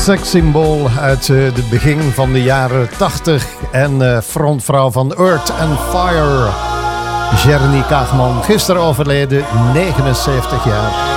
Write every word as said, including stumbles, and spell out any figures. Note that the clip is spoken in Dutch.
sekssymbool uit uh, het begin van de jaren tachtig en uh, frontvrouw van Earth and Fire, Jernie Kaagman, gisteren overleden, negenenzeventig jaar.